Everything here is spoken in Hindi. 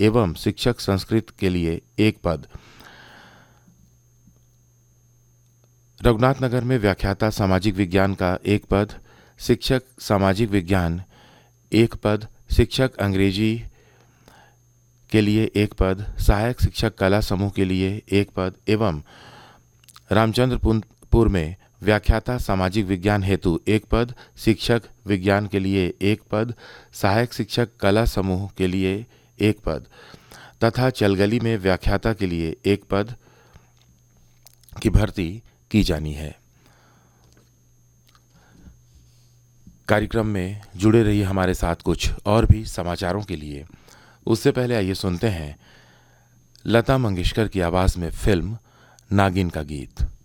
एवं शिक्षक संस्कृत के लिए एक पद। रघुनाथनगर में व्याख्याता सामाजिक विज्ञान का एक पद, शिक्षक सामाजिक विज्ञान एक पद, शिक्षक अंग्रेजी के लिए एक पद, सहायक शिक्षक कला समूह के लिए एक पद एवं रामचंद्रपुर में व्याख्याता सामाजिक विज्ञान हेतु एक पद, शिक्षक विज्ञान के लिए एक पद, सहायक शिक्षक कला समूह के लिए एक पद तथा चलगली में व्याख्याता के लिए एक पद की भर्ती की जानी है। कार्यक्रम में जुड़े रहिए हमारे साथ कुछ और भी समाचारों के लिए। उससे पहले आइए सुनते हैं लता मंगेशकर की आवाज़ में फिल्म नागिन का गीत।